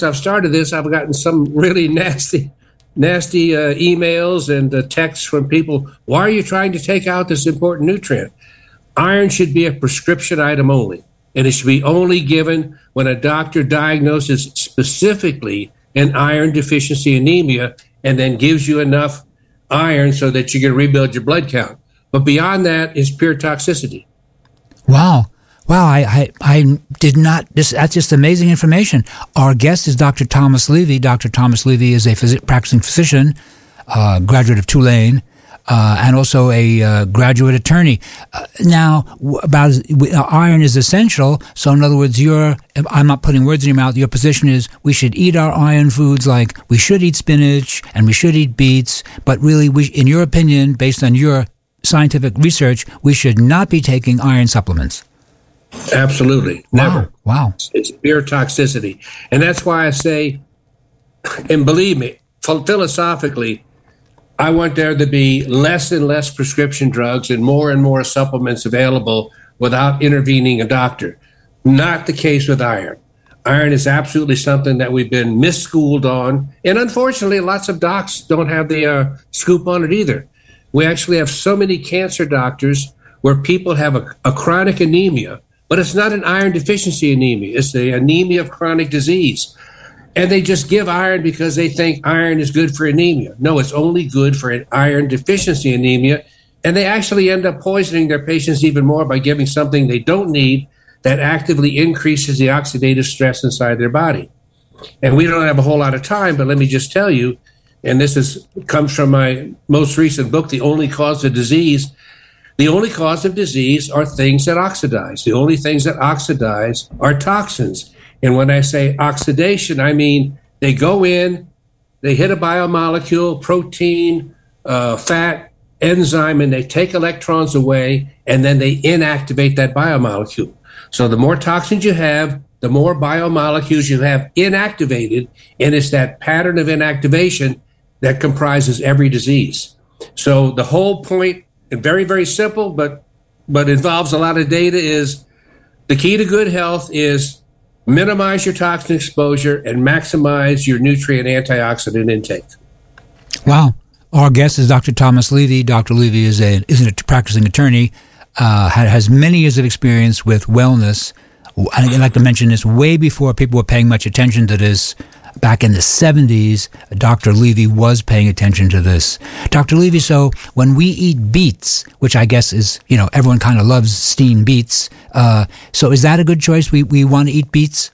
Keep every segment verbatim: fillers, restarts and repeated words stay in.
I've started this, I've gotten some really nasty, nasty uh, emails and uh, texts from people. Why are you trying to take out this important nutrient? Iron should be a prescription item only, and it should be only given when a doctor diagnoses specifically an iron deficiency anemia and then gives you enough iron so that you can rebuild your blood count. But beyond that is pure toxicity. Wow. Wow, I, I, I did not, this, that's just amazing information. Our guest is Doctor Thomas Levy. Doctor Thomas Levy is a phys- practicing physician, uh, graduate of Tulane, uh, and also a uh, graduate attorney. Uh, now, about uh, iron is essential, so in other words, you're, I'm not putting words in your mouth, your position is we should eat our iron foods like we should eat spinach and we should eat beets, but really, we, in your opinion, based on your scientific research, we should not be taking iron supplements. Absolutely. Never. Wow. wow. It's pure toxicity. And that's why I say, and believe me, philosophically, I want there to be less and less prescription drugs and more and more supplements available without intervening a doctor. Not the case with iron. Iron is absolutely something that we've been misschooled on. And unfortunately, lots of docs don't have the uh, scoop on it either. We actually have so many cancer doctors where people have a, a chronic anemia, but it's not an iron deficiency anemia. It's the anemia of chronic disease. And they just give iron because they think iron is good for anemia. No, it's only good for an iron deficiency anemia. And they actually end up poisoning their patients even more by giving something they don't need that actively increases the oxidative stress inside their body. And we don't have a whole lot of time, but let me just tell you, and this is comes from my most recent book, The Only Cause of Disease. The only cause of disease are things that oxidize. The only things that oxidize are toxins. And when I say oxidation, I mean they go in, they hit a biomolecule, protein, uh, fat, enzyme, and they take electrons away, and then they inactivate that biomolecule. So the more toxins you have, the more biomolecules you have inactivated, and it's that pattern of inactivation that comprises every disease. So the whole point, and very, very simple, but but involves a lot of data, is the key to good health is minimize your toxin exposure and maximize your nutrient antioxidant intake. Wow. Our guest is Doctor Thomas Levy. Doctor Levy is a is a practicing attorney, uh, has many years of experience with wellness. I'd like to mention this way before people were paying much attention to this. Back in the seventies, Doctor Levy was paying attention to this. Doctor Levy, so when we eat beets, which I guess is, you know, everyone kind of loves steamed beets, uh, so is that a good choice? We we want to eat beets?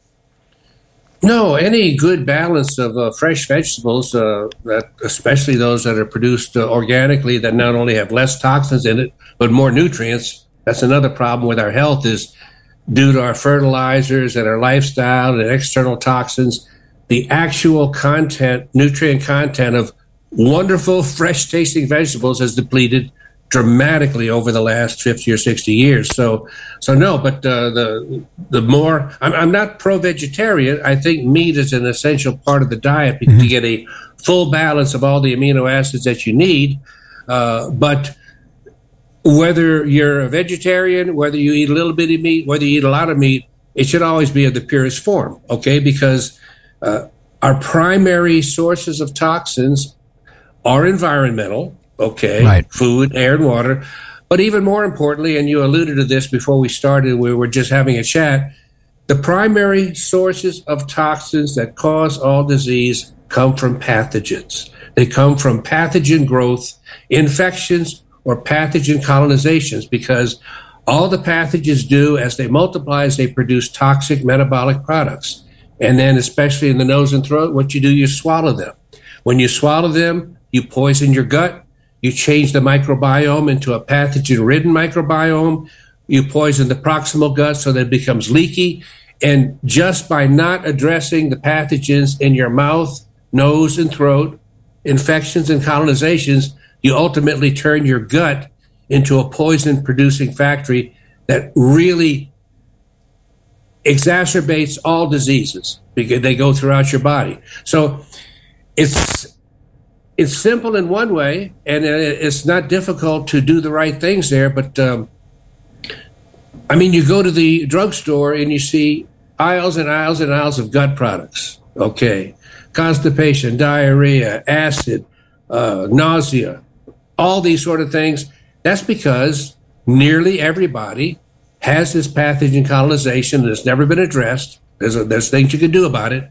No, any good balance of uh, fresh vegetables, uh, that, especially those that are produced uh, organically, that not only have less toxins in it, but more nutrients. That's another problem with our health, is due to our fertilizers and our lifestyle and external toxins. The actual content, nutrient content of wonderful, fresh-tasting vegetables has depleted dramatically over the last fifty or sixty years. So, so no, but uh, the the more, I'm, I'm not pro-vegetarian. I think meat is an essential part of the diet because mm-hmm. you get a full balance of all the amino acids that you need. Uh, but whether you're a vegetarian, whether you eat a little bit of meat, whether you eat a lot of meat, it should always be of the purest form, okay? Because uh, our primary sources of toxins are environmental, okay? Right. Food, air, and water. But even more importantly, and you alluded to this before we started, we were just having a chat, the primary sources of toxins that cause all disease come from pathogens. They come from pathogen growth, infections, or pathogen colonizations, because all the pathogens do as they multiply is they produce toxic metabolic products. And then especially in the nose and throat, what you do, you swallow them. When you swallow them, you poison your gut. You change the microbiome into a pathogen-ridden microbiome. You poison the proximal gut so that it becomes leaky. And just by not addressing the pathogens in your mouth, nose, and throat, infections and colonizations, you ultimately turn your gut into a poison-producing factory that really exacerbates all diseases because they go throughout your body. So it's it's simple in one way, and it's not difficult to do the right things there. But um, I mean, you go to the drugstore and you see aisles and aisles and aisles of gut products. Okay. Constipation, diarrhea, acid, uh, nausea, all these sort of things. That's because nearly everybody has this pathogen colonization that's never been addressed. There's, a, there's things you can do about it.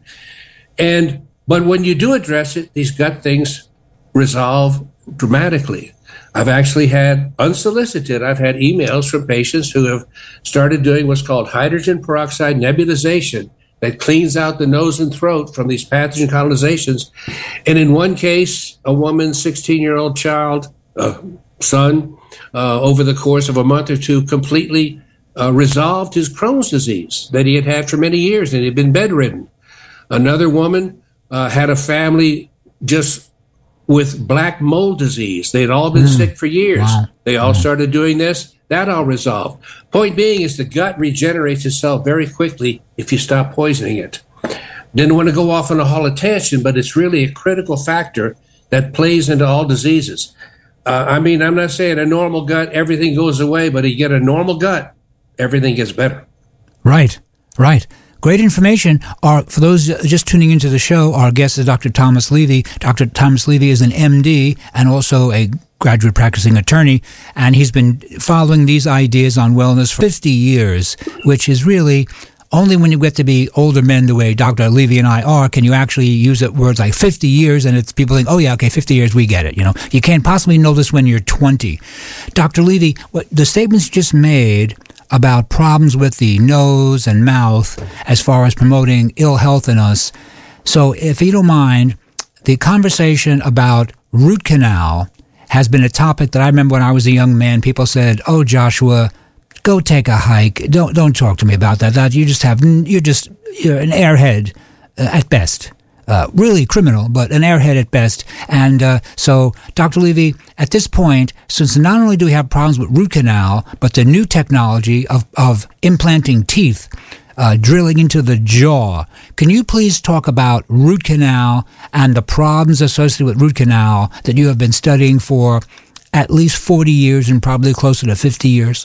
And but when you do address it, these gut things resolve dramatically. I've actually had, unsolicited, I've had emails from patients who have started doing what's called hydrogen peroxide nebulization that cleans out the nose and throat from these pathogen colonizations. And in one case, a woman, sixteen-year-old child, uh, son, uh, over the course of a month or two, completely uh, resolved his Crohn's disease that he had had for many years, and he had been bedridden. Another woman uh, had a family just with black mold disease. They'd all been mm. sick for years. Wow. They all mm. started doing this. That all resolved. Point being is the gut regenerates itself very quickly if you stop poisoning it. Didn't want to go off on a whole tangent, but it's really a critical factor that plays into all diseases. Uh, I mean, I'm not saying a normal gut, everything goes away, but you get a normal gut, everything gets better. Right, right. Great information. Our, for those just tuning into the show, our guest is Doctor Thomas Levy. Doctor Thomas Levy is an M D and also a graduate practicing attorney, and he's been following these ideas on wellness for fifty years, which is really only when you get to be older men the way Doctor Levy and I are can you actually use it words like fifty years, and it's people think, oh yeah, okay, fifty years, we get it. You know, you can't possibly know this when you're twenty. Doctor Levy, what the statements you just made about problems with the nose and mouth as far as promoting ill health in us. So if you don't mind, the conversation about root canal has been a topic that I remember when I was a young man. People said, oh, Joshua, go take a hike. Don't don't talk to me about that. That you just have, you're just you're an airhead uh, at best. Uh, really criminal, but an airhead at best. And uh, so, Doctor Levy, at this point, since not only do we have problems with root canal, but the new technology of, of implanting teeth, uh, drilling into the jaw, can you please talk about root canal and the problems associated with root canal that you have been studying for at least forty years and probably closer to fifty years?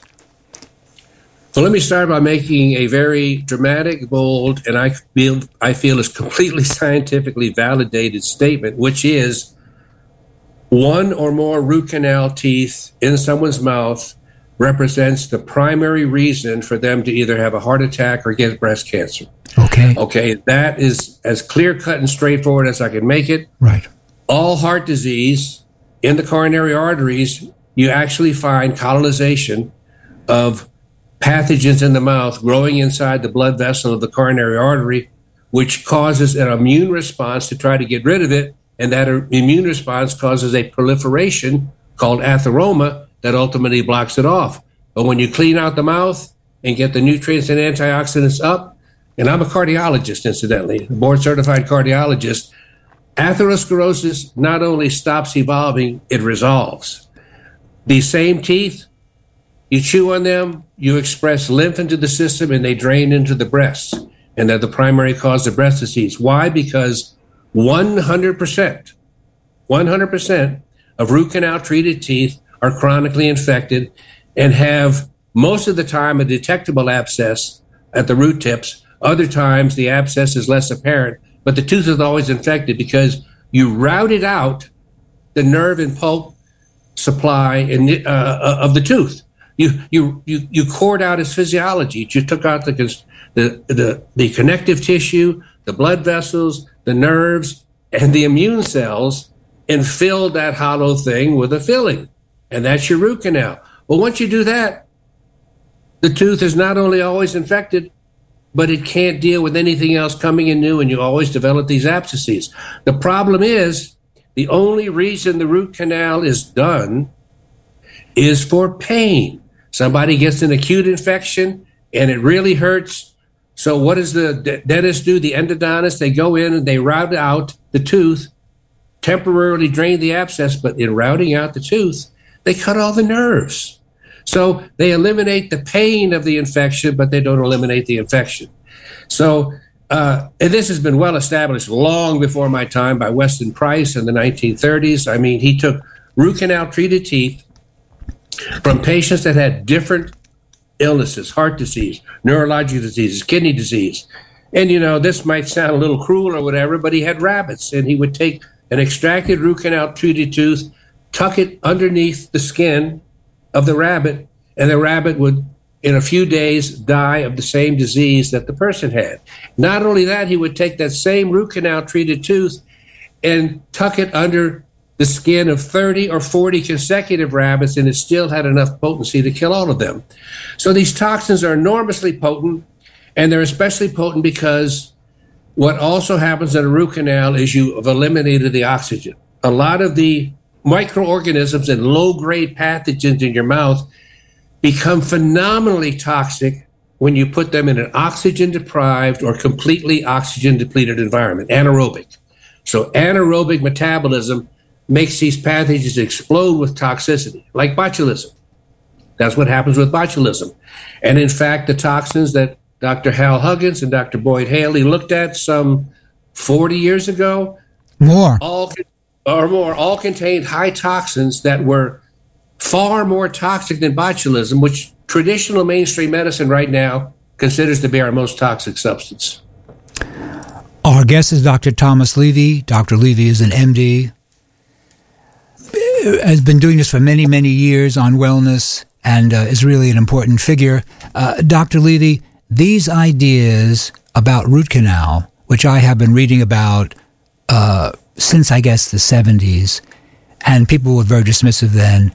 So let me start by making a very dramatic, bold, and I feel I feel is completely scientifically validated statement, which is one or more root canal teeth in someone's mouth represents the primary reason for them to either have a heart attack or get breast cancer. Okay. Okay, that is as clear-cut and straightforward as I can make it. Right. All heart disease in the coronary arteries, you actually find colonization of pathogens in the mouth growing inside the blood vessel of the coronary artery, which causes an immune response to try to get rid of it. And that immune response causes a proliferation called atheroma that ultimately blocks it off. But when you clean out the mouth and get the nutrients and antioxidants up, and I'm a cardiologist, incidentally, a board-certified cardiologist, atherosclerosis not only stops evolving, it resolves. These same teeth, you chew on them, you express lymph into the system, and they drain into the breasts. And they're the primary cause of breast disease. Why? Because one hundred percent, one hundred percent of root canal treated teeth are chronically infected and have most of the time a detectable abscess at the root tips. Other times the abscess is less apparent, but the tooth is always infected because you routed out the nerve and pulp supply in, uh, of the tooth. You you you you cored out its physiology. You took out the the the the connective tissue, the blood vessels, the nerves, and the immune cells, and filled that hollow thing with a filling, and that's your root canal. Well, once you do that, the tooth is not only always infected, but it can't deal with anything else coming in new, and you always develop these abscesses. The problem is the only reason the root canal is done is for pain. Somebody gets an acute infection and it really hurts. So what does the d- dentist do? The endodontist, they go in and they route out the tooth, temporarily drain the abscess, but in routing out the tooth, they cut all the nerves. So they eliminate the pain of the infection, but they don't eliminate the infection. So uh, and this has been well established long before my time by Weston Price in the nineteen thirties. I mean, he took root canal treated teeth from patients that had different illnesses, heart disease, neurological diseases, kidney disease. And, you know, this might sound a little cruel or whatever, but he had rabbits, and he would take an extracted root canal treated tooth, tuck it underneath the skin of the rabbit, and the rabbit would, in a few days, die of the same disease that the person had. Not only that, he would take that same root canal treated tooth and tuck it under the skin of thirty or forty consecutive rabbits, and it still had enough potency to kill all of them. So these toxins are enormously potent, and they're especially potent because what also happens in a root canal is you have eliminated the oxygen. A lot of the microorganisms and low-grade pathogens in your mouth become phenomenally toxic when you put them in an oxygen-deprived or completely oxygen-depleted environment, anaerobic. So anaerobic metabolism makes these pathogens explode with toxicity, like botulism. That's what happens with botulism. And in fact, the toxins that Doctor Hal Huggins and Doctor Boyd Haley looked at some forty years ago, more all or more, all contained high toxins that were far more toxic than botulism, which traditional mainstream medicine right now considers to be our most toxic substance. Our guest is Doctor Thomas Levy. Doctor Levy is an M D, has been doing this for many, many years on wellness, and uh, is really an important figure. Uh, Doctor Levy, these ideas about root canal, which I have been reading about uh, since, I guess, the seventies, and people were very dismissive then,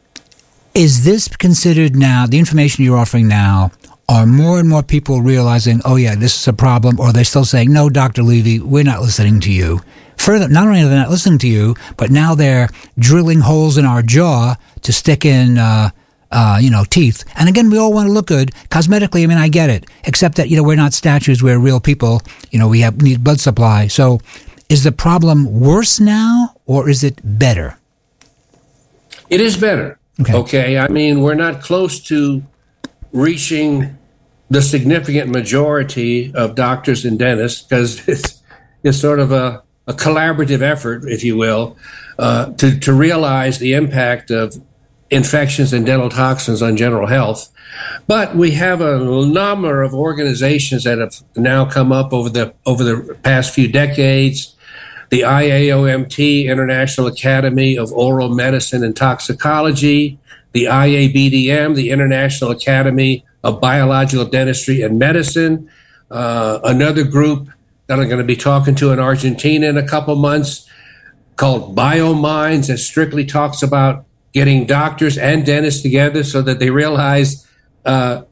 is this considered now, the information you're offering now, are more and more people realizing, oh yeah, this is a problem, or they're still saying, no, Doctor Levy, we're not listening to you? Further, not only are they not listening to you, but now they're drilling holes in our jaw to stick in, uh, uh, you know, teeth. And again, we all want to look good. Cosmetically, I mean, I get it. Except that, you know, we're not statues, we're real people. You know, we have need blood supply. So is the problem worse now, or is it better? It is better. Okay. Okay. I mean, we're not close to reaching the significant majority of doctors and dentists, because it's, it's sort of a, a collaborative effort, if you will, uh, to, to realize the impact of infections and dental toxins on general health. But we have a number of organizations that have now come up over the over the past few decades. The I A O M T, International Academy of Oral Medicine and Toxicology, the I A B D M, the International Academy of Biological Dentistry and Medicine, uh, another group that I'm going to be talking to in Argentina in a couple months called BioMinds, that strictly talks about getting doctors and dentists together so that they realize uh,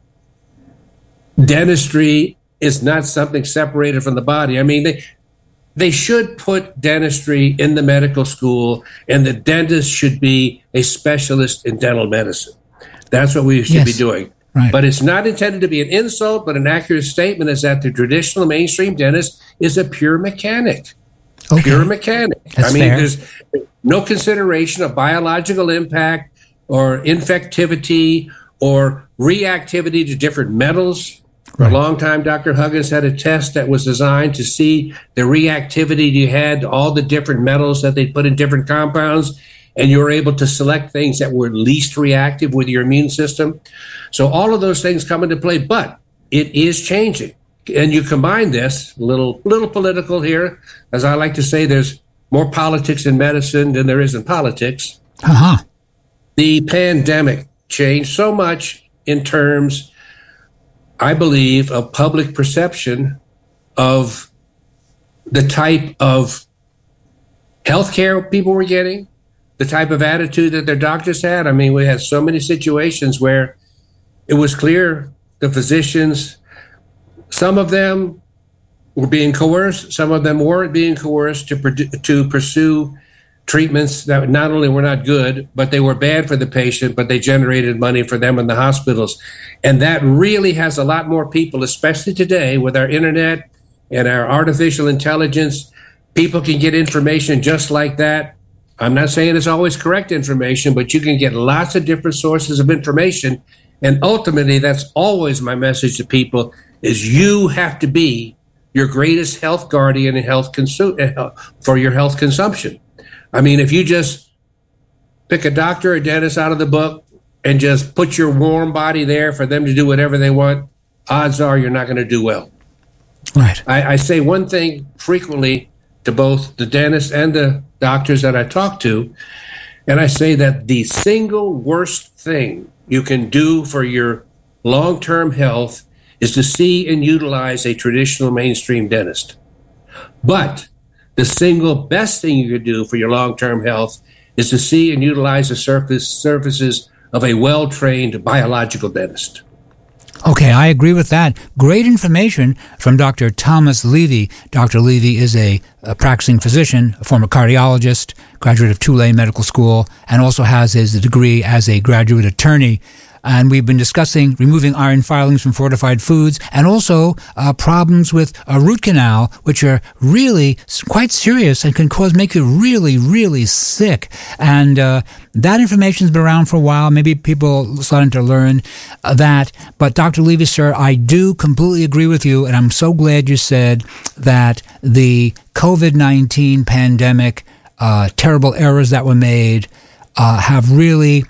dentistry is not something separated from the body. I mean, they they should put dentistry in the medical school, and the dentist should be a specialist in dental medicine. That's what we should yes. be doing. Right. But it's not intended to be an insult, but an accurate statement is that the traditional mainstream dentist is a pure mechanic. Okay. Pure mechanic. That's I mean, fair. There's no consideration of biological impact or infectivity or reactivity to different metals. For right. a long time, Doctor Huggins had a test that was designed to see the reactivity you had to all the different metals that they put in different compounds, and you were able to select things that were least reactive with your immune system. So all of those things come into play, but it is changing. And you combine this, a little, little political here. As I like to say, there's more politics in medicine than there is in politics. Uh-huh. The pandemic changed so much in terms, I believe, of public perception of the type of healthcare people were getting, the type of attitude that their doctors had. I mean, we had so many situations where it was clear the physicians, some of them were being coerced, some of them weren't being coerced to to pursue treatments that not only were not good, but they were bad for the patient, but they generated money for them in the hospitals. And that really has a lot more people, especially today with our internet and our artificial intelligence. People can get information just like that. I'm not saying it's always correct information, but you can get lots of different sources of information. And ultimately, that's always my message to people, is you have to be your greatest health guardian and health consu- for your health consumption. I mean, if you just pick a doctor or dentist out of the book, and just put your warm body there for them to do whatever they want, odds are you're not going to do well. Right. I, I say one thing frequently to both the dentists and the doctors that I talk to, and I say that the single worst thing you can do for your long-term health is to see and utilize a traditional mainstream dentist. But the single best thing you could do for your long-term health is to see and utilize the surface services of a well-trained biological dentist. Okay, I agree with that. Great information from Doctor Thomas Levy. Doctor Levy is a, a practicing physician, a former cardiologist, graduate of Tulane Medical School, and also has his degree as a graduate attorney. And we've been discussing removing iron filings from fortified foods and also uh, problems with a root canal, which are really quite serious and can cause make you really, really sick. And uh, that information's been around for a while. Maybe people starting to learn uh, that. But Doctor Levy, sir, I do completely agree with you, and I'm so glad you said that the COVID nineteen pandemic, uh, terrible errors that were made, uh, have really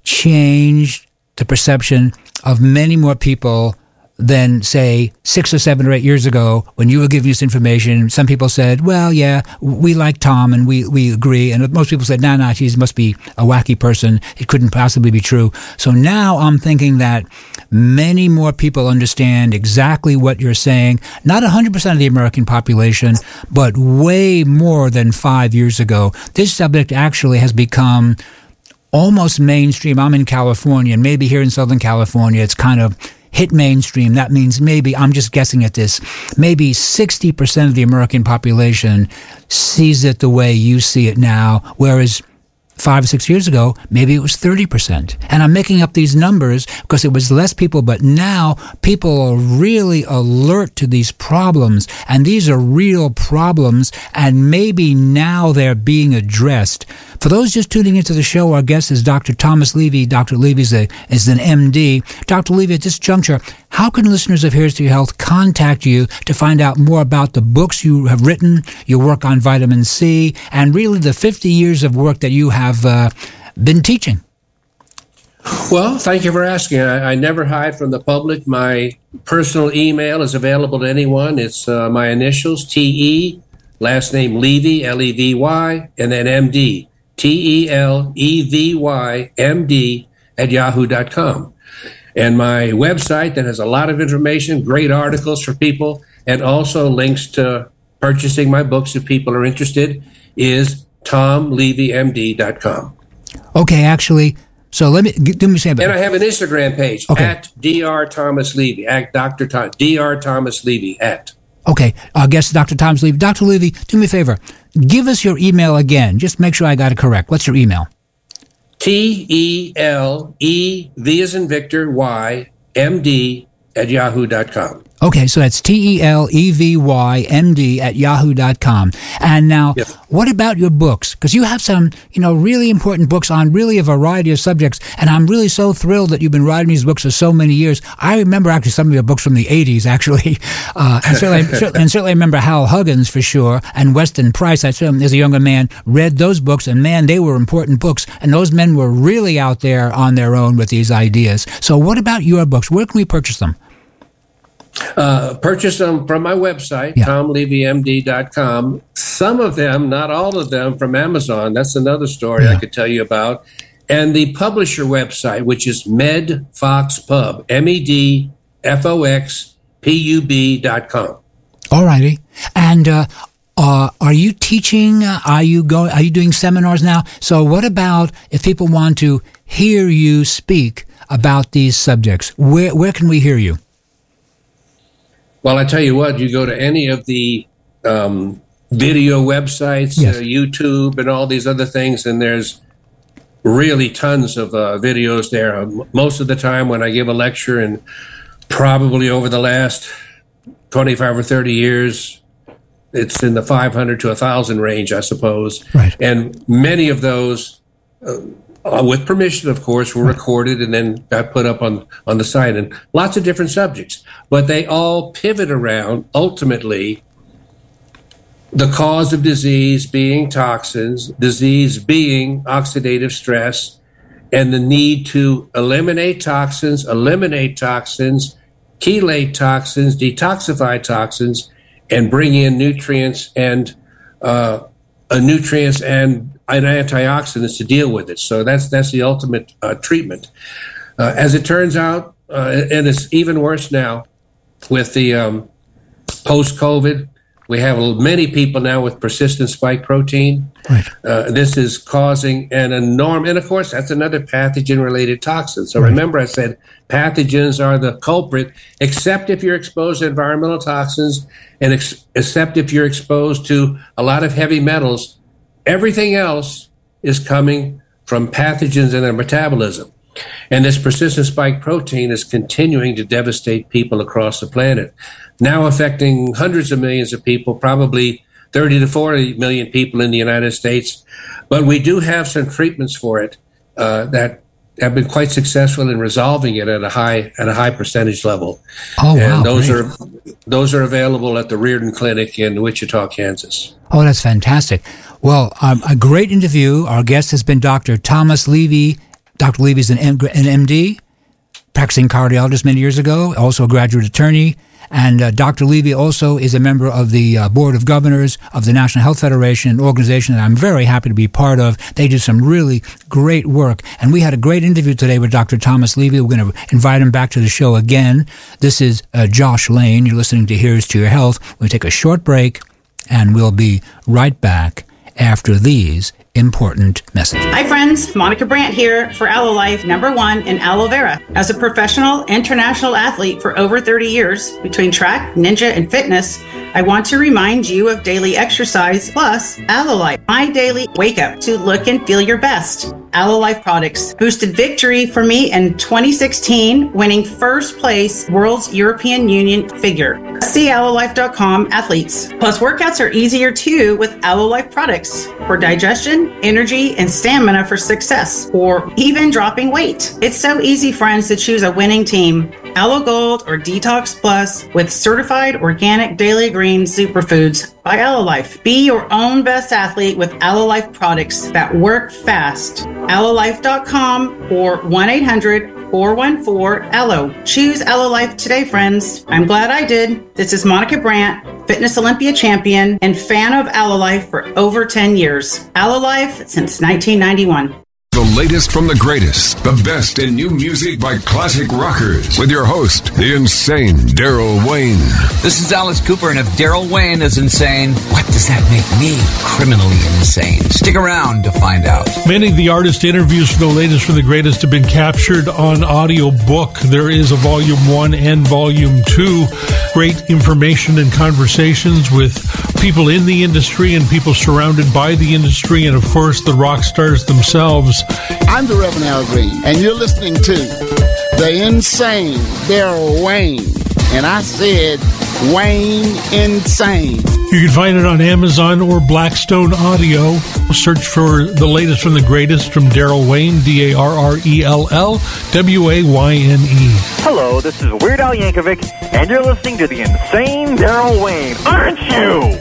changed the perception of many more people than, say, six or seven or eight years ago when you were giving this information. Some people said, well, yeah, we like Tom and we, we agree. And most people said, no, no, he must be a wacky person. It couldn't possibly be true. So now I'm thinking that many more people understand exactly what you're saying. Not one hundred percent of the American population, but way more than five years ago. This subject actually has become almost mainstream. I'm in California, and maybe here in Southern California, it's kind of hit mainstream. That means maybe, I'm just guessing at this, maybe sixty percent of the American population sees it the way you see it now, whereas five or six years ago, maybe it was thirty percent. And I'm making up these numbers because it was less people, but now people are really alert to these problems, and these are real problems, and maybe now they're being addressed. For those just tuning into the show, our guest is Doctor Thomas Levy. Doctor Levy is, a, is an M D. Doctor Levy, at this juncture, how can listeners of Here's to Your Health contact you to find out more about the books you have written, your work on vitamin C, and really the fifty years of work that you have uh, been teaching? Well, thank you for asking. I, I never hide from the public. My personal email is available to anyone. It's uh, my initials, T E, last name Levy, L E V Y, and then M D. T E L E V Y M D at yahoo dot com. And my website that has a lot of information, great articles for people, and also links to purchasing my books if people are interested, is tom levy m d dot com. Okay, actually, so let me, do me a favor. And I have an Instagram page, okay, at Doctor Thomas Levy, at Doctor Tom, Doctor Thomas Levy, at. Okay, our guest is Doctor Thomas Levy. Doctor Levy, do me a favor. Give us your email again. Just make sure I got it correct. What's your email? T E L E V as in Victor, Y, M D at yahoo dot com. Okay, so that's T E L E V Y M D at yahoo dot com. And now, yes, what about your books? Because you have some, you know, really important books on really a variety of subjects, and I'm really so thrilled that you've been writing these books for so many years. I remember actually some of your books from the eighties, actually, uh, and, certainly, and certainly I remember Hal Huggins for sure, and Weston Price. I certainly, as a younger man, read those books, and man, they were important books, and those men were really out there on their own with these ideas. So what about your books? Where can we purchase them? Uh, purchase them from my website, yeah, tom levy m d dot com. Some of them, not all of them, from Amazon. That's another story, yeah, I could tell you about. And the publisher website, which is MedFoxPub, M E D F O X P U B dot com. All righty. And uh, uh, are you teaching? Uh, are you going? Are you doing seminars now? So what about if people want to hear you speak about these subjects? Where where can we hear you? Well, I tell you what, you go to any of the um, video websites, yes, uh, YouTube, and all these other things, and there's really tons of uh, videos there. Most of the time when I give a lecture, and probably over the last twenty-five or thirty years, it's in the five hundred to one thousand range, I suppose. Right. And many of those, uh, Uh, with permission, of course, were recorded and then got put up on, on the site, and lots of different subjects. But they all pivot around, ultimately, the cause of disease being toxins, disease being oxidative stress, and the need to eliminate toxins, eliminate toxins, chelate toxins, detoxify toxins, and bring in nutrients and uh, uh, nutrients and, and antioxidants to deal with it. So that's that's the ultimate uh, treatment. Uh, as it turns out, uh, and it's even worse now with the um, post-COVID. We have many people now with persistent spike protein. Right. Uh, this is causing an enormous, and of course, that's another pathogen-related toxin. So right. Remember, I said pathogens are the culprit, except if you're exposed to environmental toxins, and ex- except if you're exposed to a lot of heavy metals. Everything else is coming from pathogens in their metabolism. And this persistent spike protein is continuing to devastate people across the planet, now affecting hundreds of millions of people, probably thirty to forty million people in the United States. But we do have some treatments for it uh, that have been quite successful in resolving it at a high at a high percentage level. Oh, and wow, those great. are those are available at the Reardon Clinic in Wichita, Kansas. Oh, that's fantastic. Well, um, a great interview. Our guest has been Doctor Thomas Levy. Doctor Levy is an, M- an M D, practicing cardiologist many years ago, also a graduate attorney. And uh, Doctor Levy also is a member of the uh, Board of Governors of the National Health Federation, an organization that I'm very happy to be part of. They do some really great work. And we had a great interview today with Doctor Thomas Levy. We're going to invite him back to the show again. This is uh, Josh Lane. You're listening to Here's to Your Health. We'll take a short break, and we'll be right back after these important messages. Hi friends, Monica Brandt here for AlloLife, number one in aloe vera. As a professional international athlete for over thirty years, between track, ninja, and fitness, I want to remind you of daily exercise plus AlloLife, my daily wake up to look and feel your best. AlloLife products boosted victory for me in twenty sixteen, winning first place World's European Union figure. See allo life dot com athletes. Plus, workouts are easier too with AlloLife products for digestion, energy, and stamina for success, or even dropping weight. It's so easy, friends, to choose a winning team. Allo Gold or Detox Plus with certified organic daily green superfoods by AlloLife. Be your own best athlete with AlloLife products that work fast. allo life dot com or one eight hundred four one four A L O. Choose AlloLife today, friends. I'm glad I did. This is Monica Brandt, Fitness Olympia champion and fan of AlloLife for over ten years. AlloLife since nineteen ninety-one. The latest from the greatest, the best in new music by classic rockers, with your host, the insane Daryl Wayne. This is Alice Cooper, and if Daryl Wayne is insane, what does that make me criminally insane? Stick around to find out. Many of the artist interviews for the latest from the greatest have been captured on audio book. There is a volume one and volume two. Great information and conversations with people in the industry and people surrounded by the industry, and of course the rock stars themselves. I'm the Reverend Al Green, and you're listening to the insane Daryl Wayne. And I said Wayne Insane. You can find it on Amazon or Blackstone Audio. Search for the latest from the greatest from Daryl Wayne, D A R R E L L W A Y N E. Hello, this is Weird Al Yankovic, and you're listening to the insane Daryl Wayne, aren't you?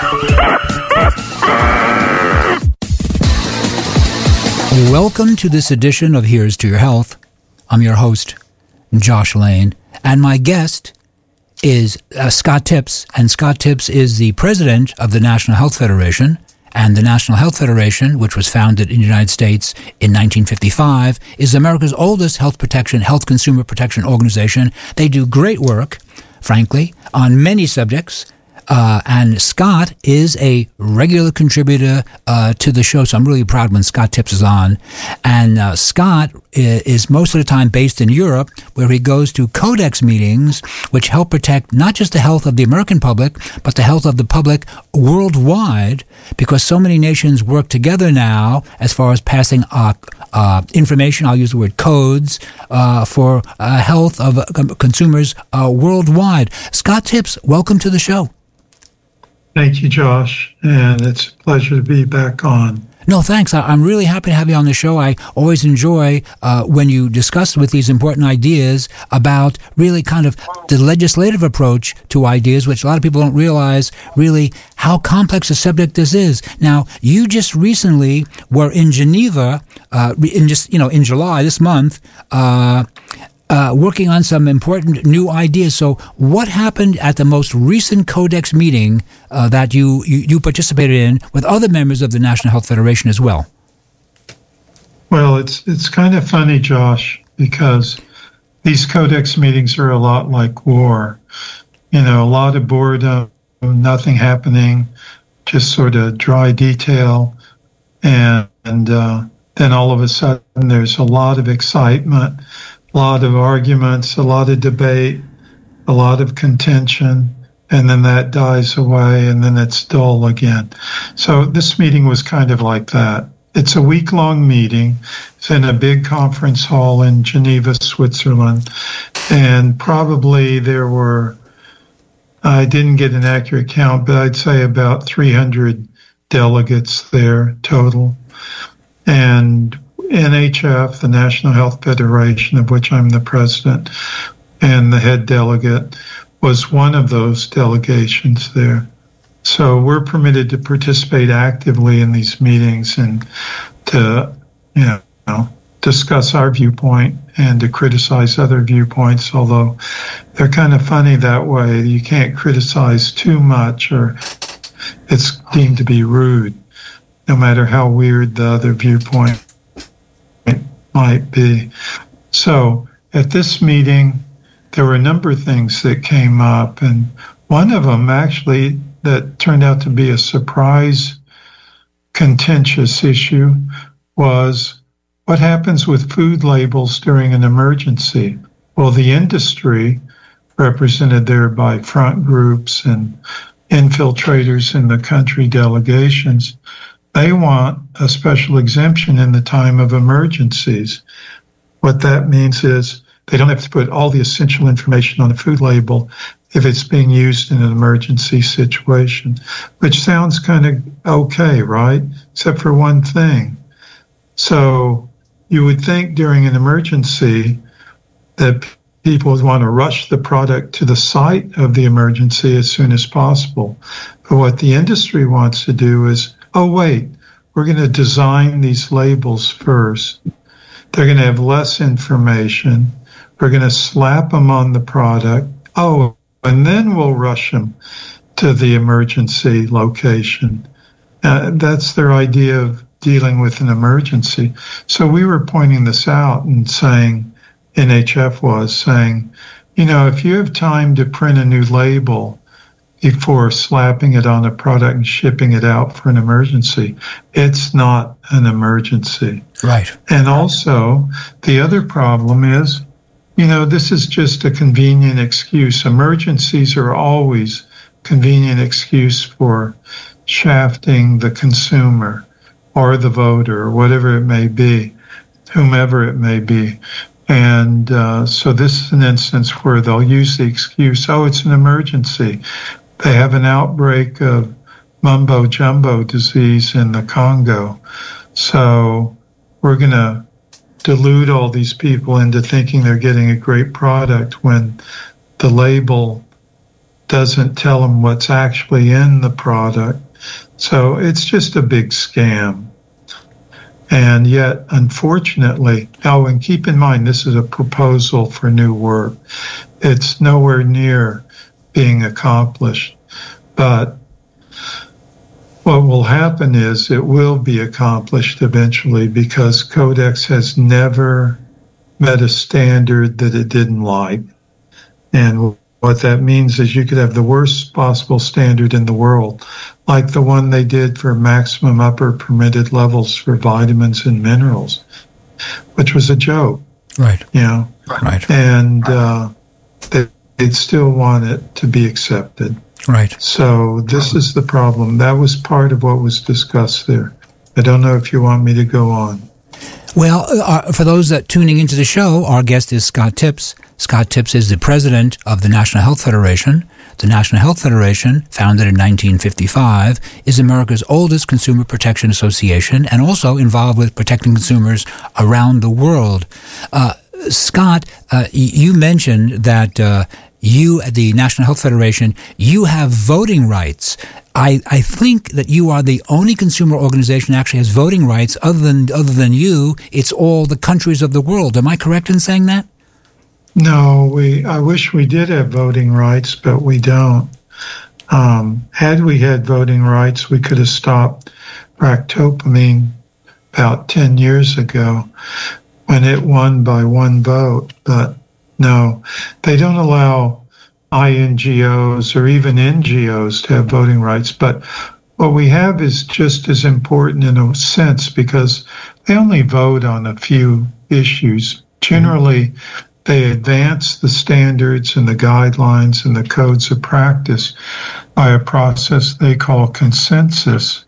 Welcome to this edition of Here's to Your Health. I'm your host, Josh Lane, and my guest is uh, Scott Tipps, and Scott Tipps is the president of the National Health Federation, and the National Health Federation, which was founded in the United States in nineteen fifty-five, is America's oldest health protection, health consumer protection organization. They do great work, frankly, on many subjects. Uh, and Scott is a regular contributor uh, to the show, so I'm really proud when Scott Tipps is on. And uh, Scott is, is most of the time based in Europe, where he goes to Codex meetings, which help protect not just the health of the American public, but the health of the public worldwide, because so many nations work together now as far as passing uh, uh, information, I'll use the word codes, uh, for uh, health of uh, consumers uh, worldwide. Scott Tipps, welcome to the show. Thank you, Josh, and it's a pleasure to be back on. No, thanks. I, I'm really happy to have you on the show. I always enjoy uh, when you discuss with these important ideas about really kind of the legislative approach to ideas, which a lot of people don't realize really how complex a subject this is. Now, you just recently were in Geneva, uh, in just you know in July this month. Uh, Uh, working on some important new ideas. So what happened at the most recent Codex meeting uh, that you, you, you participated in with other members of the National Health Federation as well? Well, it's it's kind of funny, Josh, because these Codex meetings are a lot like war. You know, a lot of boredom, nothing happening, just sort of dry detail. And, and uh, then all of a sudden there's a lot of excitement, a lot of arguments, a lot of debate, a lot of contention, and then that dies away, and then it's dull again. So this meeting was kind of like that. It's a week-long meeting. It's in a big conference hall in Geneva, Switzerland, and probably there were, I didn't get an accurate count, but I'd say about three hundred delegates there total. And N H F, the National Health Federation, of which I'm the president and the head delegate, was one of those delegations there. So we're permitted to participate actively in these meetings and to, you know, discuss our viewpoint and to criticize other viewpoints, although they're kind of funny that way. You can't criticize too much or it's deemed to be rude, no matter how weird the other viewpoint might be. So at this meeting, there were a number of things that came up, and one of them actually that turned out to be a surprise contentious issue was what happens with food labels during an emergency. Well, the industry, represented there by front groups and infiltrators in the country delegations, they want a special exemption in the time of emergencies. What that means is they don't have to put all the essential information on the food label if it's being used in an emergency situation, which sounds kind of okay, right? Except for one thing. So you would think during an emergency that people would want to rush the product to the site of the emergency as soon as possible. But what the industry wants to do is, oh, wait, we're going to design these labels first. They're going to have less information. We're going to slap them on the product. Oh, and then we'll rush them to the emergency location. Uh, that's their idea of dealing with an emergency. So we were pointing this out and saying, N H F was saying, you know, if you have time to print a new label before slapping it on a product and shipping it out for an emergency, it's not an emergency. Right. And also, the other problem is, you know, this is just a convenient excuse. Emergencies are always convenient excuse for shafting the consumer or the voter or whatever it may be, whomever it may be. And uh, so this is an instance where they'll use the excuse, oh, it's an emergency. They have an outbreak of mumbo-jumbo disease in the Congo. So we're going to delude all these people into thinking they're getting a great product when the label doesn't tell them what's actually in the product. So it's just a big scam. And yet, unfortunately, oh, and keep in mind, this is a proposal for new work. It's nowhere near being accomplished. But what will happen is it will be accomplished eventually because Codex has never met a standard that it didn't like. And what that means is you could have the worst possible standard in the world, like the one they did for maximum upper permitted levels for vitamins and minerals, which was a joke. Right. You know? Right. And uh, they, they'd still want it to be accepted. Right. So this is the problem. That was part of what was discussed there. I don't know if you want me to go on. Well, uh, for those that tuning into the show, our guest is Scott Tipps. Scott Tipps is the president of the National Health Federation. The National Health Federation, founded in nineteen fifty-five, is America's oldest consumer protection association and also involved with protecting consumers around the world. Uh, Scott, uh, you mentioned that uh, you at the National Health Federation, you have voting rights. I, I think that you are the only consumer organization that actually has voting rights. Other than other than you, it's all the countries of the world. Am I correct in saying that? No, we. I wish we did have voting rights, but we don't. Um, had we had voting rights, we could have stopped ractopamine about ten years ago when it won by one vote. But no, they don't allow I N G Os or even N G Os to have voting rights. But what we have is just as important in a sense because they only vote on a few issues. Generally, they advance the standards and the guidelines and the codes of practice by a process they call consensus,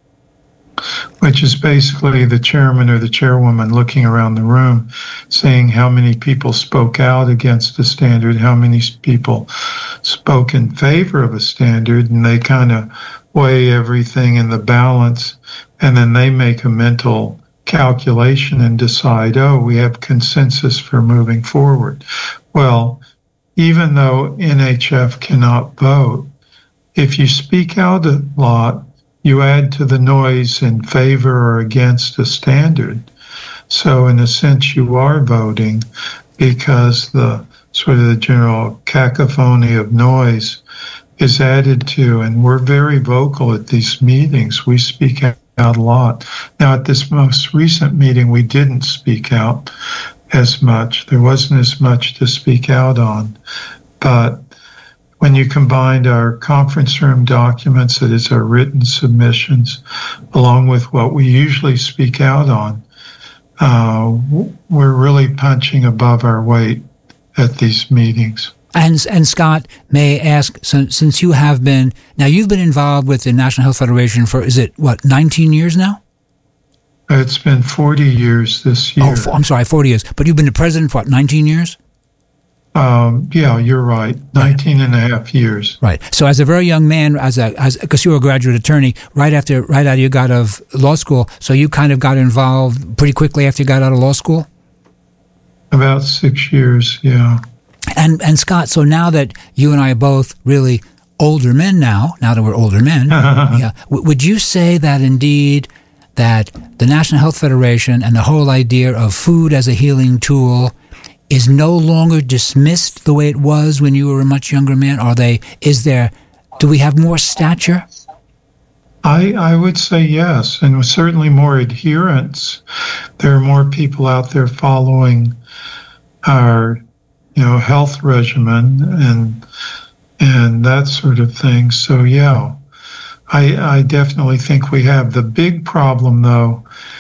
which is basically the chairman or the chairwoman looking around the room saying how many people spoke out against the standard, how many people spoke in favor of a standard, and they kind of weigh everything in the balance, and then they make a mental calculation and decide, oh, we have consensus for moving forward. Well, even though N H F cannot vote, if you speak out a lot, you add to the noise in favor or against a standard. So in a sense, you are voting because the sort of the general cacophony of noise is added to, and we're very vocal at these meetings. We speak out a lot. Now, at this most recent meeting, we didn't speak out as much. There wasn't as much to speak out on. But when you combined our conference room documents, that is our written submissions, along with what we usually speak out on, uh, we're really punching above our weight at these meetings. And, and Scott, may I ask, since, since you have been, now you've been involved with the National Health Federation for, is it, what, nineteen years now? It's been forty years this year. Oh, I'm sorry, forty years. But you've been the president for, what, nineteen years? Um, yeah, you're right. nineteen right. and a half years. Right. So as a very young man, as a, as, because you were a graduate attorney, right after, right out you got out of law school, so you kind of got involved pretty quickly after you got out of law school? About six years, yeah. And and Scott, so now that you and I are both really older men now, now that we're older men, yeah, w- would you say that indeed that the National Health Federation and the whole idea of food as a healing tool is no longer dismissed the way it was when you were a much younger man? Are they, is there, do we have more stature? I, I would say yes, and certainly more adherence. There are more people out there following our, you know, health regimen and and that sort of thing. So yeah, I I definitely think we have. The big problem though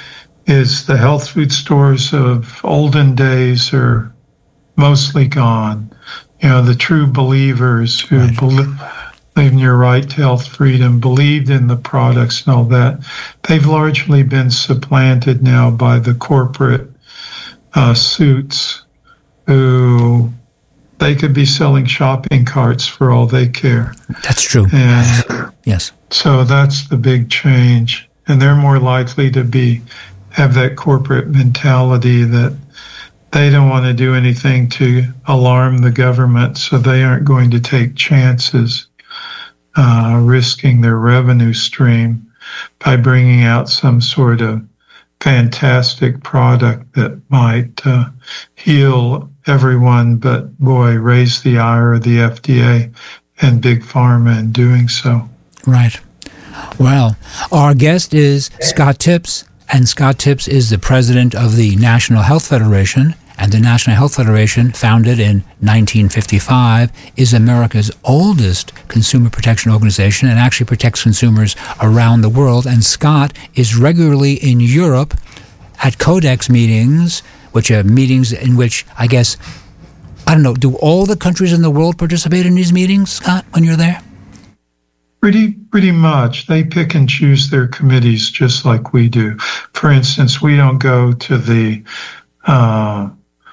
is the health food stores of olden days are mostly gone. You know, the true believers who right. believe in your right to health freedom, believed in the products and all that, they've largely been supplanted now by the corporate uh, suits who they could be selling shopping carts for all they care. That's true. And yes. So that's the big change. And they're more likely to be have that corporate mentality that they don't want to do anything to alarm the government, so they aren't going to take chances, uh, risking their revenue stream by bringing out some sort of fantastic product that might uh, heal everyone, but boy, raise the ire of the F D A and Big Pharma in doing so. Right. Well, our guest is Scott Tipps, and Scott Tipps is the president of the National Health Federation, and the National Health Federation, founded in nineteen fifty-five, is America's oldest consumer protection organization and actually protects consumers around the world. And Scott is regularly in Europe at Codex meetings, which are meetings in which, I guess, I don't know, do all the countries in the world participate in these meetings, Scott, when you're there? Pretty, pretty much. They pick and choose their committees just like we do. For instance, we don't go to the uh,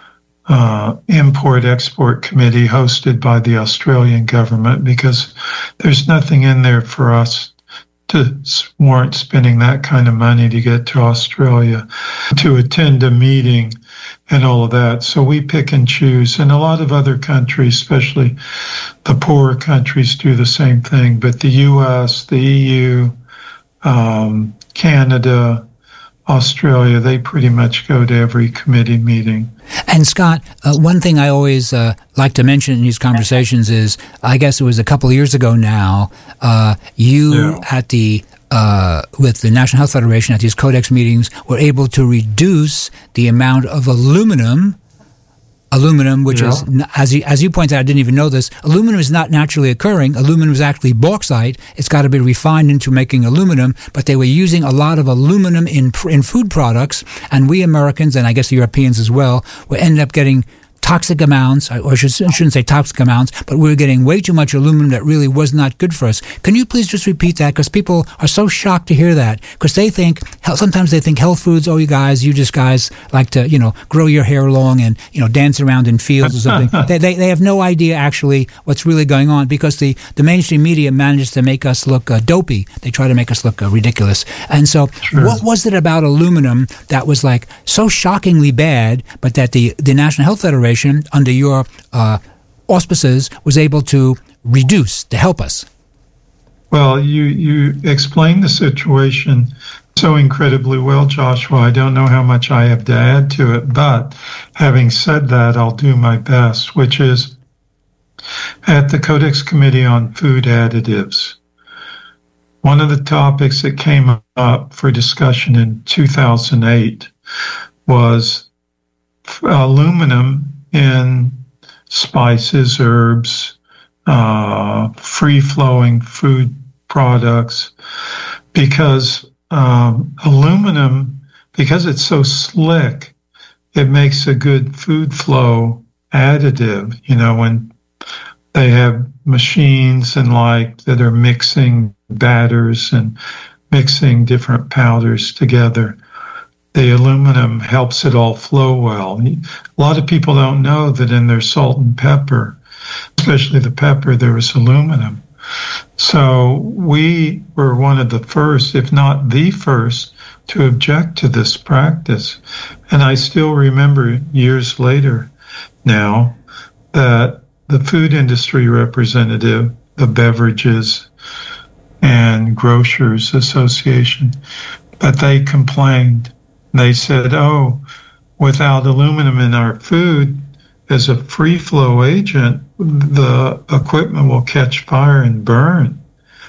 uh, Import-Export Committee hosted by the Australian government, because there's nothing in there for us to warrant spending that kind of money to get to Australia, to attend a meeting and all of that. So we pick and choose. And a lot of other countries, especially the poorer countries, do the same thing. But the U S, the E U, um, Canada, Australia, they pretty much go to every committee meeting. And Scott, uh, one thing I always uh, like to mention in these conversations is, I guess it was a couple of years ago now, uh, you yeah. at the uh, with the National Health Federation at these Codex meetings were able to reduce the amount of aluminum. Aluminum, which yeah. is, as you, as you pointed out, I didn't even know this, aluminum is not naturally occurring. Aluminum is actually bauxite. It's got to be refined into making aluminum, but they were using a lot of aluminum in in food products, and we Americans, and I guess the Europeans as well, we ended up getting toxic amounts, or I shouldn't say toxic amounts, but we were getting way too much aluminum that really was not good for us. Can you please just repeat that? Because people are so shocked to hear that, because they think, sometimes they think health foods, oh, you guys, you just guys like to, you know, grow your hair long and, you know, dance around in fields or something. they, they they have no idea actually what's really going on, because the, the mainstream media manages to make us look uh, dopey. They try to make us look uh, ridiculous. And so sure. what was it about aluminum that was like so shockingly bad, but that the, the National Health Federation under your uh, auspices was able to reduce, to help us? Well, you, you explained the situation so incredibly well, Joshua. I don't know how much I have to add to it, but having said that, I'll do my best, which is at the Codex Committee on Food Additives, one of the topics that came up for discussion in two thousand eight was aluminum in spices, herbs, uh, free-flowing food products, because um, aluminum, because it's so slick, it makes a good food flow additive. You know, when they have machines and like that are mixing batters and mixing different powders together, the aluminum helps it all flow well. A lot of people don't know that in their salt and pepper, especially the pepper, there was aluminum. So we were one of the first, if not the first, to object to this practice. And I still remember years later now that the food industry representative, the Beverages and Grocers Association, but they complained. They said, oh, without aluminum in our food as a free flow agent, the equipment will catch fire and burn.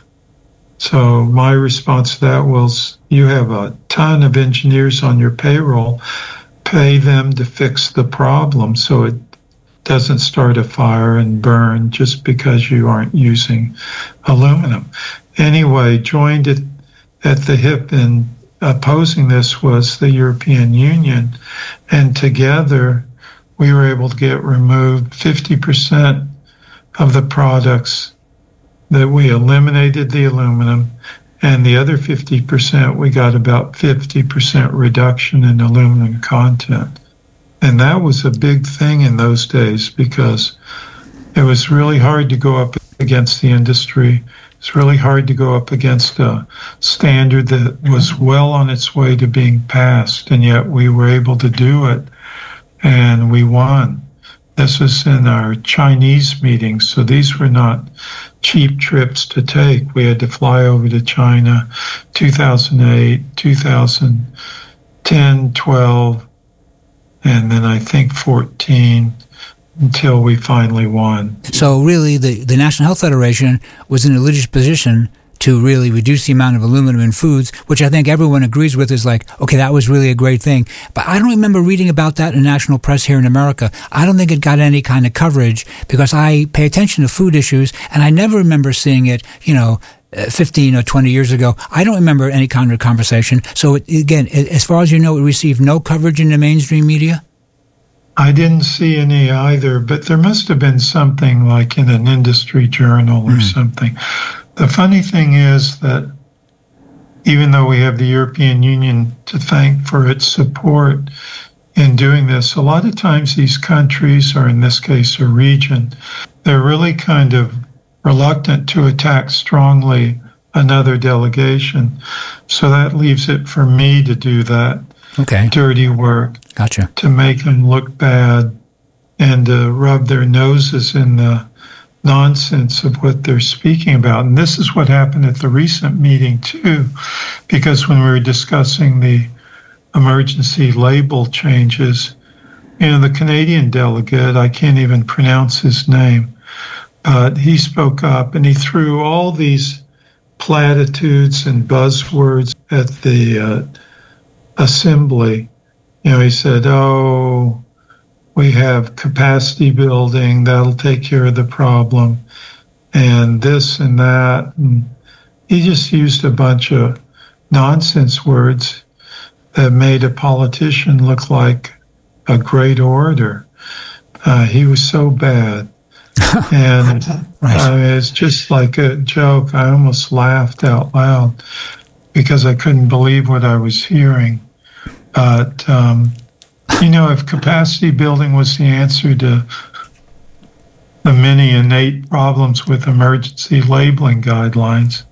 So my response to that was, you have a ton of engineers on your payroll, pay them to fix the problem so it doesn't start a fire and burn just because you aren't using aluminum. Anyway, joined it at the hip in opposing this was the European Union, and together we were able to get removed fifty percent of the products that we eliminated the aluminum, and the other fifty percent we got about fifty percent reduction in aluminum content. And that was a big thing in those days, because it was really hard to go up against the industry. It's really hard to go up against a standard that was well on its way to being passed, and yet we were able to do it, and we won. This was in our Chinese meetings, so these were not cheap trips to take. We had to fly over to China two thousand eight, two thousand ten, twelve, and then I think fourteen, until we finally won. So really, the, the National Health Federation was in a litigious position to really reduce the amount of aluminum in foods, which I think everyone agrees with is like, okay, that was really a great thing. But I don't remember reading about that in national press here in America. I don't think it got any kind of coverage, because I pay attention to food issues, and I never remember seeing it, you know, fifteen or twenty years ago. I don't remember any kind of conversation. So it, again, as far as you know, it received no coverage in the mainstream media? I didn't see any either, but there must have been something like in an industry journal or mm. something. The funny thing is that even though we have the European Union to thank for its support, in doing this. A lot of times these countries, or in this case a region, they're really kind of reluctant to attack strongly another delegation. So that leaves it for me to do that okay. dirty work. Gotcha. To make them look bad and to rub their noses in the nonsense of what they're speaking about. And this is what happened at the recent meeting too, because when we were discussing the emergency label changes, you know, the Canadian delegate, I can't even pronounce his name, but he spoke up and he threw all these platitudes and buzzwords at the uh, assembly. You know, he said, oh, we have capacity building, that'll take care of the problem, and this and that. And he just used a bunch of nonsense words that made a politician look like a great orator. Uh, he was so bad. And right. I mean, it's just like a joke. I almost laughed out loud because I couldn't believe what I was hearing. But, um, you know, if capacity building was the answer to the many innate problems with emergency labeling guidelines,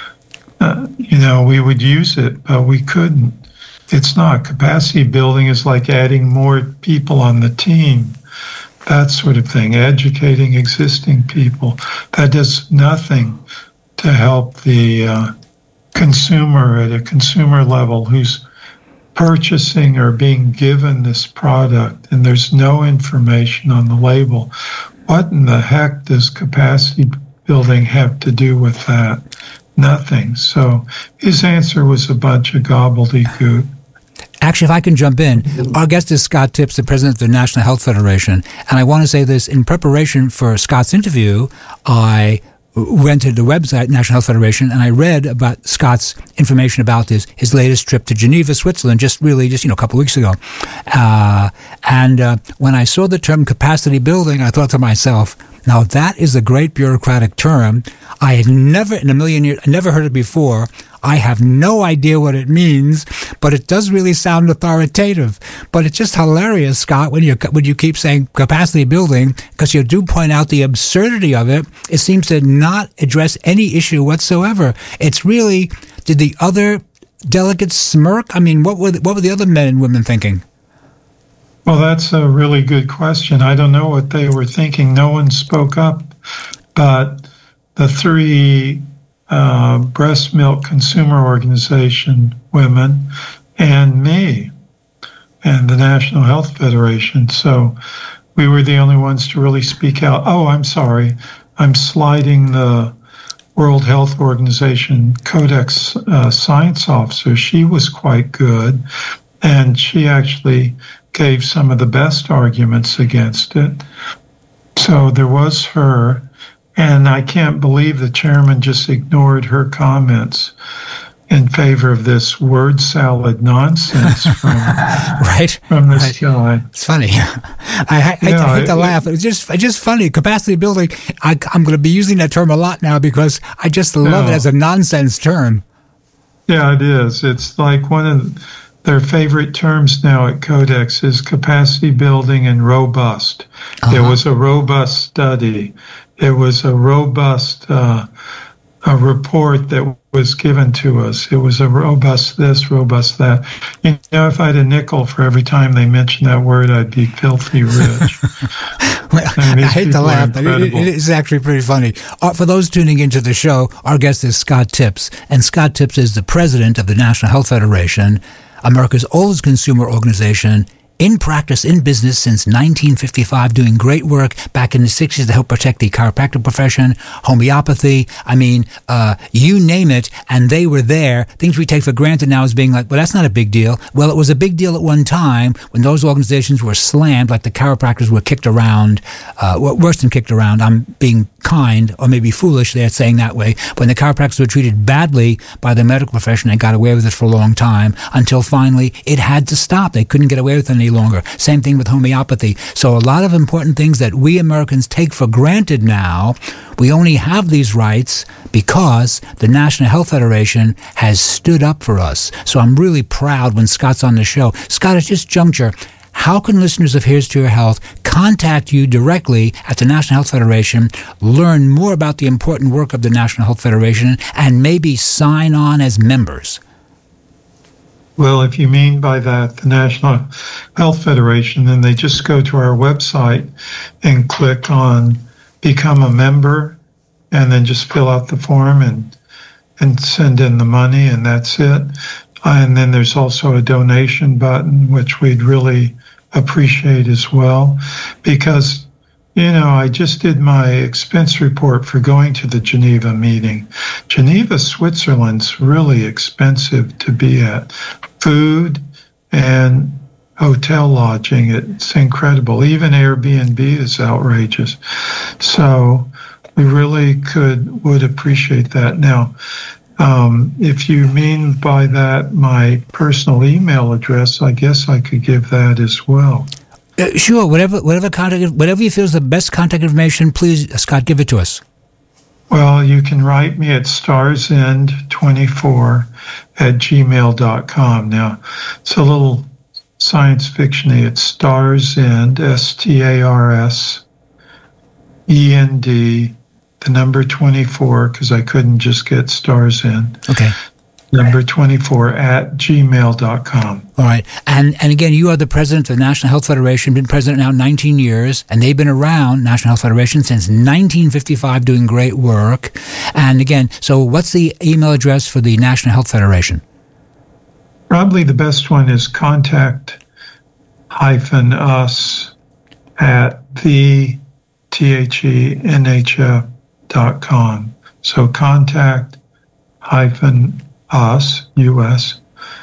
uh, you know, we would use it, but we couldn't. It's not. Capacity building is like adding more people on the team, that sort of thing, educating existing people. That does nothing to help the uh, consumer at a consumer level who's purchasing or being given this product, and there's no information on the label. What in the heck does capacity building have to do with that? Nothing. So his answer was a bunch of gobbledygook. Actually, if I can jump in, our guest is Scott Tipps, the president of the National Health Federation. And I want to say this, in preparation for Scott's interview, I went to the website, National Health Federation, and I read about Scott's information about his, his latest trip to Geneva, Switzerland, just really, just, you know, a couple of weeks ago. Uh, and uh, when I saw the term capacity building, I thought to myself, now that is a great bureaucratic term. I had never in a million years, I never heard it before. I have no idea what it means, but it does really sound authoritative. But it's just hilarious, Scott, when you when you keep saying capacity building, because you do point out the absurdity of it. It seems to not address any issue whatsoever. It's really, did the other delegates smirk? I mean, what were the, what were the other men and women thinking? Well, that's a really good question. I don't know what they were thinking. No one spoke up, but the three uh, breast milk consumer organization women and me and the National Health Federation. So we were the only ones to really speak out. Oh, I'm sorry. I'm sliding the World Health Organization Codex uh, science officer. She was quite good, and she actually gave some of the best arguments against it. So there was her, and I can't believe the chairman just ignored her comments in favor of this word salad nonsense from, right. from this right. guy. It's funny. I, I, yeah, I hate to it, laugh. It's just it's just funny. Capacity building, I, I'm going to be using that term a lot now because I just love yeah. it as a nonsense term. Yeah, it is. It's like one of their favorite terms now at Codex is capacity building and robust. Uh-huh. It was a robust study. It was a robust uh, a report that was given to us. It was a robust this, robust that. You know, if I had a nickel for every time they mentioned that word, I'd be filthy rich. Well, I, mean, I hate to laugh, but it, it is actually pretty funny. Uh, for those tuning into the show, our guest is Scott Tipps, and Scott Tipps is the president of the National Health Federation, America's oldest consumer organization, in practice, in business since nineteen fifty-five, doing great work back in the sixties to help protect the chiropractic profession, homeopathy, I mean, uh, you name it, and they were there. Things we take for granted now as being like, well, that's not a big deal. Well, it was a big deal at one time when those organizations were slammed, like the chiropractors were kicked around, uh, worse than kicked around. I'm being kind or maybe foolish there saying that way. When the chiropractors were treated badly by the medical profession, they got away with it for a long time until finally it had to stop. They couldn't get away with it any longer. Same thing with homeopathy. So a lot of important things that we Americans take for granted now, we only have these rights because the National Health Federation has stood up for us. So I'm really proud when Scott's on the show. Scott, at this juncture, how can listeners of Here's to Your Health contact you directly at the National Health Federation, learn more about the important work of the National Health Federation, and maybe sign on as members? Well, if you mean by that the National Health Federation, then they just go to our website and click on Become a Member, and then just fill out the form and and send in the money, and that's it. And then there's also a donation button, which we'd really appreciate as well, because, you know, I just did my expense report for going to the Geneva meeting. Geneva, Switzerland's really expensive to be at. Food and hotel lodging, it's incredible. Even Airbnb is outrageous. So we really could, would appreciate that. Now, um, if you mean by that my personal email address, I guess I could give that as well. Uh, sure, whatever, whatever contact, whatever you feel is the best contact information, please, Scott, give it to us. Well, you can write me at starsend twenty-four at gmail dot com. Now, it's a little science fiction-y. It's Starsend, S T A R S E N D, the number twenty-four, because I couldn't just get stars in. Okay. Number twenty-four at gmail dot com. All right. And and again, you are the president of the National Health Federation, been president now nineteen years, and they've been around, National Health Federation, since nineteen fifty-five doing great work. And again, so what's the email address for the National Health Federation? Probably the best one is contact hyphen us at the T H E N H F dot com. So contact hyphen us, U S,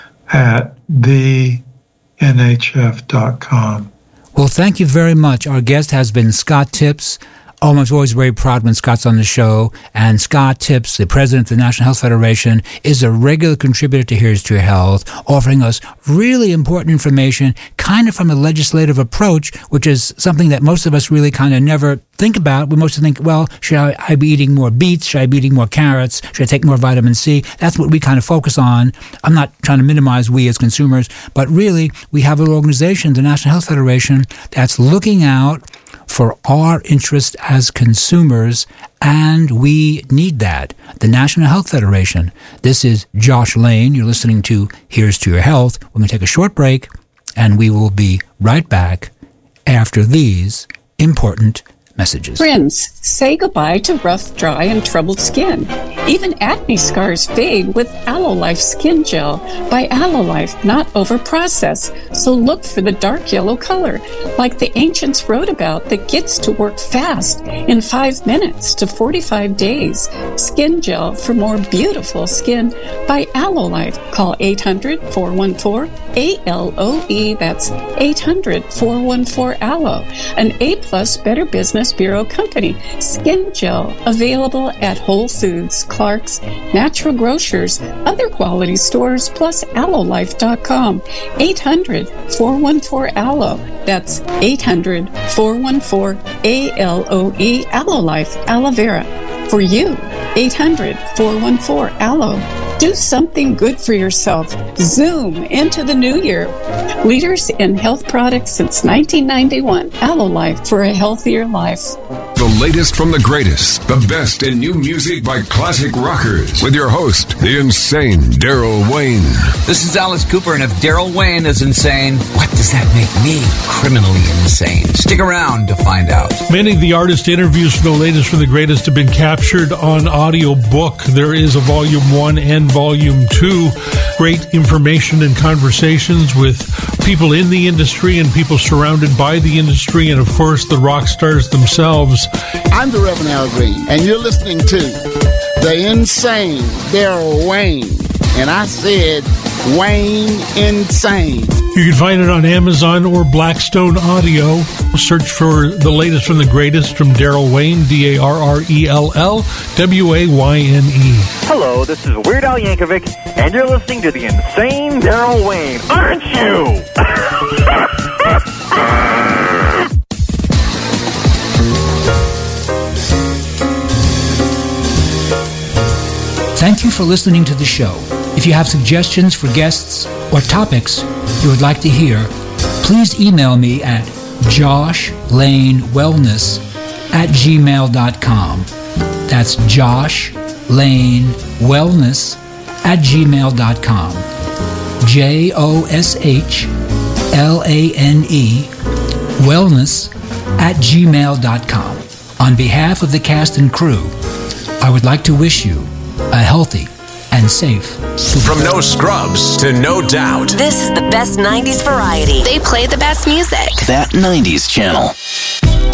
at the N H F dot com. Well, thank you very much. Our guest has been Scott Tipps. Oh, I'm always very proud when Scott's on the show. And Scott Tipps, the president of the National Health Federation, is a regular contributor to Here's to Your Health, offering us really important information, kind of from a legislative approach, which is something that most of us really kind of never think about. We mostly think, well, should I, I be eating more beets? Should I be eating more carrots? Should I take more vitamin C? That's what we kind of focus on. I'm not trying to minimize we as consumers, but really we have an organization, the National Health Federation, that's looking out for our interest as consumers, and we need that. The National Health Federation. This is Josh Lane. You're listening to Here's to Your Health. We're going to take a short break, and we will be right back after these important messages. Friends, say goodbye to rough, dry, and troubled skin. Even acne scars fade with AlloLife Skin Gel by AlloLife, not over-processed. So look for the dark yellow color, like the ancients wrote about, that gets to work fast in five minutes to forty-five days. Skin Gel for more beautiful skin by AlloLife. Call eight hundred, four one four, A L O E. That's eight hundred, four one four, A L O. An A-plus Better Business Bureau company. Skin Gel available at Whole Foods, Clark's, Natural Grocers, other quality stores, plus allo life dot com. eight hundred, four one four, A L O. That's eight hundred, four one four, A L O E. AlloLife, aloe vera. For you, eight hundred, four one four, A L O. Do something good for yourself. Zoom into the new year. Leaders in health products since nineteen ninety-one. AlloLife, for a healthier life. The latest from the greatest, the best in new music by classic rockers, with your host, the insane Daryl Wayne. This is Alice Cooper, and if Daryl Wayne is insane, what does that make me criminally insane? Stick around to find out. Many of the artist interviews for the latest from the greatest have been captured on audio book. There is a volume one and volume two. Great information and conversations with people in the industry and people surrounded by the industry, and of course the rock stars themselves. I'm the Reverend Al Green, and you're listening to the insane Daryl Wayne. And I said Wayne Insane. You can find it on Amazon or Blackstone Audio. Search for the latest from the greatest from Daryl Wayne, D A R R E L L W A Y N E. Hello, this is Weird Al Yankovic, and you're listening to the insane Daryl Wayne, aren't you? Thank you for listening to the show. If you have suggestions for guests or topics you would like to hear, please email me at joshlane.wellness at gmail dot com. That's joshlane.wellness at gmail dot com. J O S H L A N E wellness at gmail dot com. On behalf of the cast and crew, I would like to wish you a healthy and safe Super From No Scrubs to No Doubt. This is the best nineties variety. They play the best music. That nineties channel.